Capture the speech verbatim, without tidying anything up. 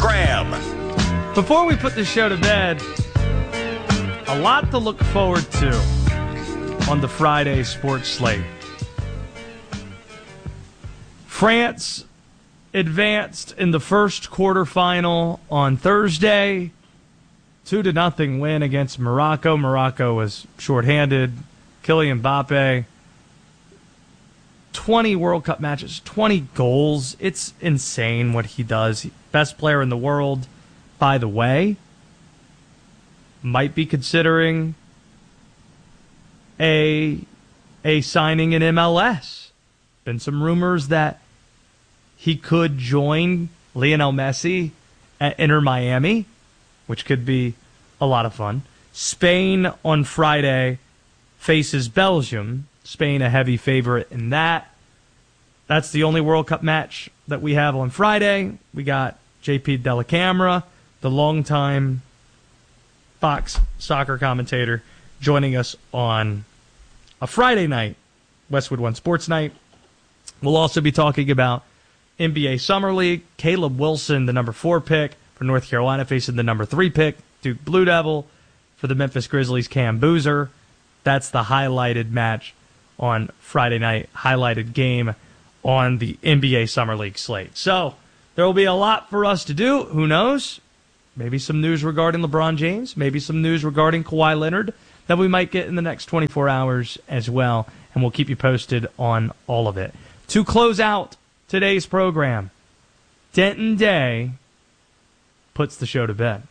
Graham. Before we put the show to bed, a lot to look forward to on the Friday sports slate. France advanced in the first quarterfinal on Thursday. Two to nothing win against Morocco. Morocco was shorthanded. Kylian Mbappe, twenty World Cup matches, twenty goals. It's insane what he does. Best player in the world, by the way. Might be considering a a signing in M L S. Been some rumors that he could join Lionel Messi at Inter Miami, which could be a lot of fun. Spain on Friday faces Belgium. Spain a heavy favorite in that. That's the only World Cup match that we have on Friday. We got J P Dellacamera, the longtime Fox soccer commentator, joining us on a Friday night, Westwood One Sports Night. We'll also be talking about N B A Summer League. Caleb Wilson, the number four pick for North Carolina, facing the number three pick, Duke Blue Devil. For the Memphis Grizzlies, Cam Boozer. That's the highlighted match on Friday night, highlighted game on the N B A Summer League slate. So there will be a lot for us to do. Who knows? Maybe some news regarding LeBron James. Maybe some news regarding Kawhi Leonard that we might get in the next twenty-four hours as well. And we'll keep you posted on all of it. To close out today's program, Denton Day puts the show to bed.